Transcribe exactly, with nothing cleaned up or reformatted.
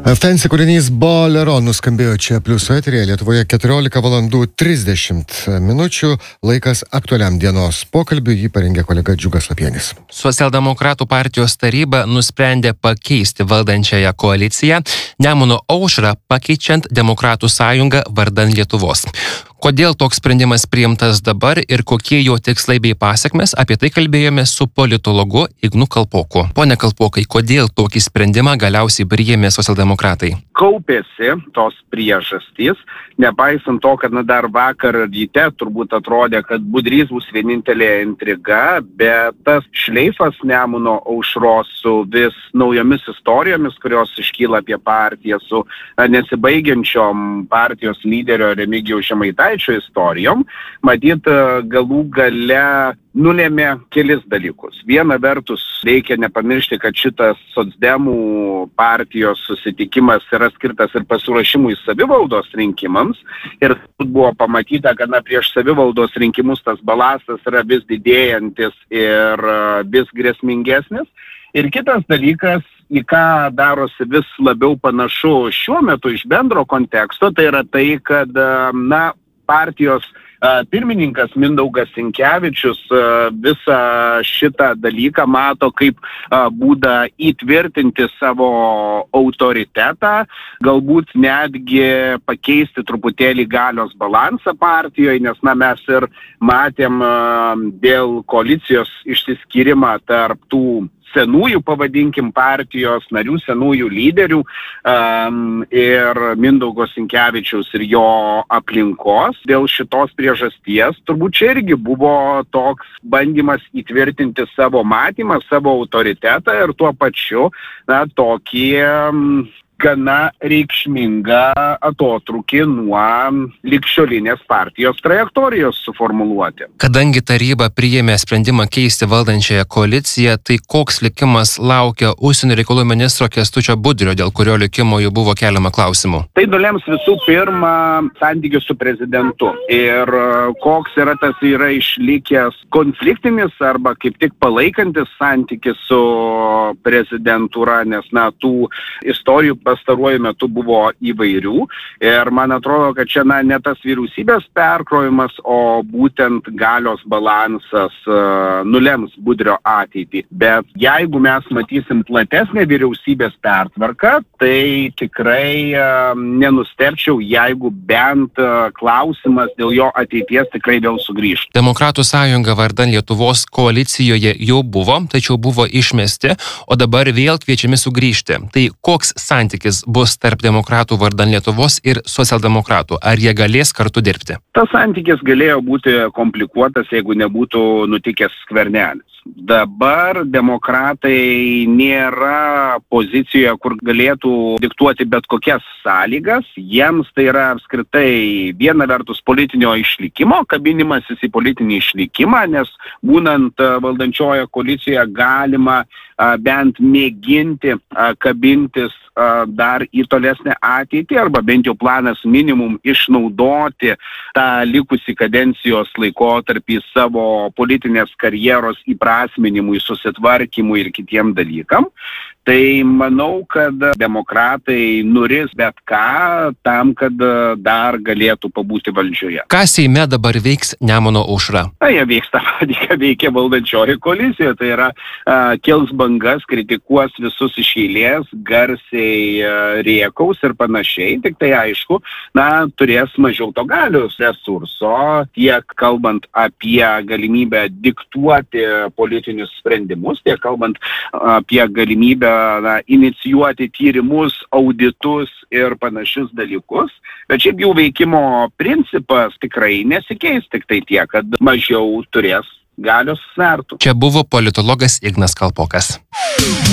Fancy kūrinys Bolero nuskambėjo čia Pliuso eteryje. Lietuvoje keturiolika valandų trisdešimt minučių. Laikas aktualiam dienos pokalbiui. Jį parengė kolega Džiugas Lapienis. Socialdemokratų partijos taryba nusprendė pakeisti valdančiąją koaliciją Nemuno aušrą, pakeičiant Demokratų sąjungą vardan Lietuvos. Kodėl toks sprendimas priimtas dabar ir kokie jo tikslai bei pasekmės, apie tai kalbėjome su politologu Ignu Kalpoku. Pone Kalpokai, kodėl tokį sprendimą galiausiai priėmė socialdemokratai? Kaupėsi tos priežastys, nepaisant to, kad na, dar vakar ryte turbūt atrodė, kad Budrys bus vienintelė intriga, bet tas šleifas Nemuno aušros su vis naujomis istorijomis, kurios iškyla apie partiją, su nesibaigiančiom partijos lyderio Remigijaus Žemaitaičio istorijom, matyt, galų gale nulėmė kelis dalykus. Viena vertus, reikia nepamiršti, kad šitas socdemų partijos susitikimas yra skirtas ir pasiruošimui savivaldos rinkimams. Ir buvo pamatyta, kad na, prieš savivaldos rinkimus tas balastas yra vis didėjantis ir vis grėsmingesnis. Ir kitas dalykas, į ką darosi vis labiau panašu šiuo metu iš bendro konteksto, tai yra tai, kad na, partijos pirmininkas Mindaugas Sinkevičius visą šitą dalyką mato kaip būdą įtvirtinti savo autoritetą, galbūt netgi pakeisti truputėlį galios balansą partijoje, nes na, mes ir matėm dėl koalicijos išsiskyrimą tarp tų senųjų, pavadinkim, partijos narių, senųjų lyderių um, ir Mindaugo Sinkevičiaus ir jo aplinkos. Dėl šitos priežasties turbūt čia irgi buvo toks bandymas įtvirtinti savo matymą, savo autoritetą ir tuo pačiu na, tokį um, gana reikšmingą atotrūkį nuo ligšiolinės partijos trajektorijos suformuluoti. Kadangi taryba priėmė sprendimą keisti valdančiąją koaliciją, tai koks likimas laukia užsienio reikalų ministro Kęstučio Budrio, dėl kurio likimo jau buvo keliama klausimų? Tai nulems visų pirma santykius su prezidentu. Ir koks yra tas yra išlikęs konfliktinis arba kaip tik palaikantis santykis su prezidentūra, nes na, tų istorijų pastaruoju metu buvo įvairių ir man atrodo, kad čia na, ne tas vyriausybės perkrovimas, o būtent galios balansas uh, nulems Budrio ateitį. Bet jeigu mes matysim platesnę vyriausybės pertvarką, tai tikrai uh, nenustebčiau, jeigu bent uh, klausimas dėl jo ateities tikrai vėl sugrįžtų. Demokratų sąjunga vardan Lietuvos koalicijoje jau buvo, tačiau buvo išmesti, o dabar vėl kviečiami sugrįžti. Tai koks santykis bus tarp demokratų vardan Lietuvos ir socialdemokratų? Ar jie galės kartu dirbti? Tas santykis galėjo būti komplikuotas, jeigu nebūtų nutikęs Skvernelis. Dabar demokratai nėra pozicijoje, kur galėtų diktuoti bet kokias sąlygas. Jiems tai yra apskritai viena vertus politinio išlikimo, kabinimasis į politinį išlikimą, nes būnant valdančioje koalicijoje galima a, bent mėginti a, kabintis a, dar į tolesnę ateitį, arba bent jau planas minimum išnaudoti tą likusį kadencijos laikotarpį savo politinės karjeros įprasminimui, susitvarkymui ir kitiem dalykam. Tai manau, kad demokratai nuris bet ką tam, kad dar galėtų pabūti valdžioje. Ką Seime dabar veiks Nemuno aušra? Na, jie veiks tą patį, ką veikia valdančioji koalicija. Tai yra a, kels bangas, kritikuos visus iš eilės, garsiai a, rėkaus ir panašiai. Tik tai aišku, na, turės mažiau to galios resurso, tiek kalbant apie galimybę diktuoti politinius sprendimus, tiek kalbant apie galimybę na, inicijuoti tyrimus, auditus ir panašius dalykus. Bet šiaip jų veikimo principas tikrai nesikeis, tik tai tiek, kad mažiau turės galios svertų. Čia buvo politologas Ignas Kalpokas.